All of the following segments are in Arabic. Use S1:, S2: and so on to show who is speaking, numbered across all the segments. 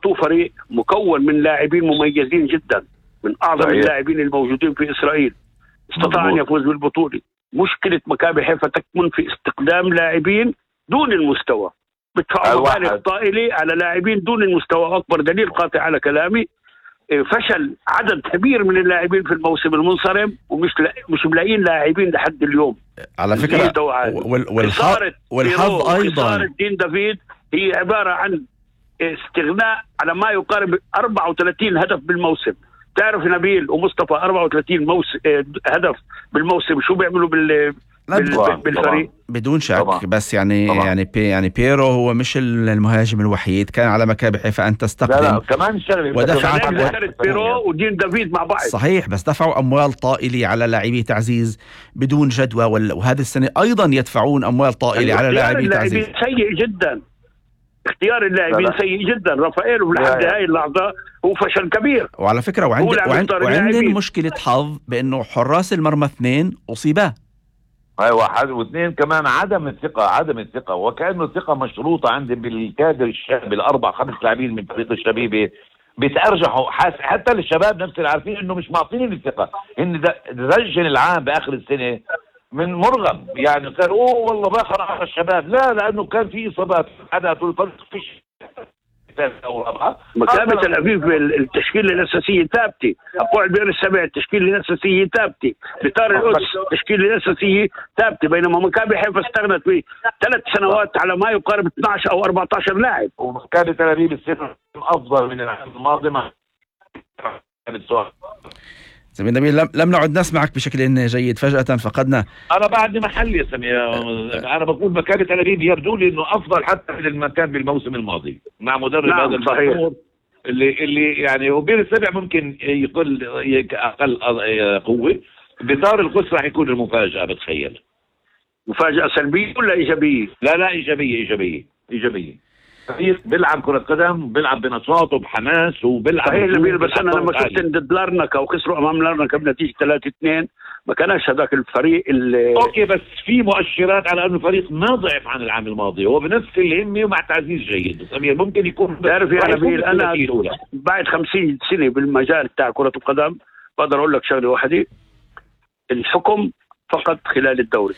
S1: حطوه فريق مكون من لاعبين مميزين جدا، من اعظم اللاعبين الموجودين في اسرائيل، استطاع ان يفوز بالبطوله. مشكله مكابي حيفا تكمن في استخدام لاعبين دون المستوى، بدفعوا مبالغ طائله على لاعبين دون المستوى. اكبر دليل قاطع على كلامي فشل عدد كبير من اللاعبين في الموسم المنصرم، مش ملاقيين لاعبين لحد اليوم.
S2: على فكره والحظ ايضا
S1: خسارة دين دافيد هي عباره عن استغناء على ما يقارب 34 هدف بالموسم. تعرف نبيل ومصطفى 34 هدف بالموسم شو بيعملوا بالفريق؟
S2: بدون شك. بس يعني بيرو هو مش المهاجم الوحيد، كان على مكابي حيفا أن تستخدم.
S3: لا كمان شغله
S1: ودفعت بيرو ودين دافيد مع بعض.
S2: صحيح، بس دفعوا أموال طائلة على لاعبي تعزيز بدون جدوى، وهذه السنة أيضا يدفعون أموال طائلة على لاعبي تعزيز.
S1: سيء جدا، اختيار اللاعبين سيء جدا. رافائيل لحد هاي اللحظة هو فشل كبير.
S2: وعلى فكرة وعندنا مشكلة حظ بأنه حراس المرمى 2 أصيبا.
S3: واحد واثنين كمان عدم الثقة، وكأنه الثقة مشروطة عندي بالكادر الشاب 4-5 لاعبين من فريق الشبيبة بيتأرجحوا حتى للشباب نفس اللي عارفين انه مش معطينين الثقة. ان دجن العام باخر السنة من مرغم، يعني قال والله باخر على الشباب، لا لانه كان في اصابات حدث والفرق فيش.
S1: مكابة تل أبيب التشكيلة الأساسية ثابتة، أبو بئر السبع التشكيلة الأساسية ثابتة، بطار القدس التشكيلة الأساسية ثابتة، بينما مكابة حيفا استغنت ب 3 سنوات على ما يقارب 12 أو 14 لاعب.
S3: ومكابة تل أبيب السنة أفضل من العام الماضي.
S2: زميل نبيل، لم نعد نسمعك بشكل جيد، فجأة فقدنا.
S3: أنا بعد محل يا سمير، أنا بقول مكابة تل أبيب يبدو لي إنه أفضل حتى من المكان بالموسم الماضي مع مدرب هذا الصحيح اللي يعني وبير السبع ممكن يقل أقل قوة. بطار القدس راح يكون المفاجأة. بتخيل
S1: مفاجأة سلبية ولا إيجابية؟
S3: لا إيجابية. بيلعب كرة قدم، بيلعب بنشاط وبحماس وبيلعب.
S1: صحيح نبيل، بس أنا لما شفت ضد لارنكا وخسروا أمام لارنكا بنتيجة 3-2 ما كانش هذاك الفريق
S3: أوكي، بس في مؤشرات على أنه الفريق ما ضعف عن العام الماضي، هو بنفس الهمة ومع تعزيز جيد. ممكن يكون
S1: تعرف يا نبيل، أنا بعد 50 سنة بالمجال تاع كرة القدم بقدر أقول لك شغلة واحدة، الحكم فقط خلال الدوري.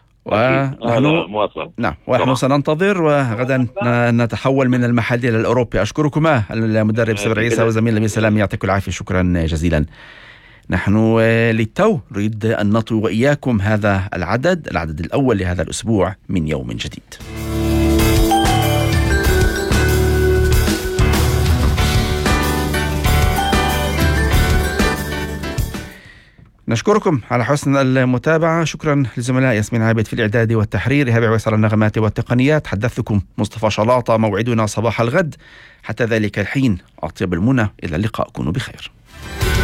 S2: ونحن سننتظر، وغدا نتحول من المحلي إلى الأوروبي. أشكركما المدرب سبر عيسى وزميل نبيل سلام، يعطيكم العافية، شكرا جزيلا. نحن للتو نريد أن نطوي وإياكم هذا العدد الأول لهذا الأسبوع من يوم جديد. نشكركم على حسن المتابعة. شكرا لزملاء ياسمين عابد في الإعداد والتحرير، هبع ويسر النغمات والتقنيات. حدثكم مصطفى شلاطة. موعدنا صباح الغد، حتى ذلك الحين أطيب المنى، إلى اللقاء، كونوا بخير.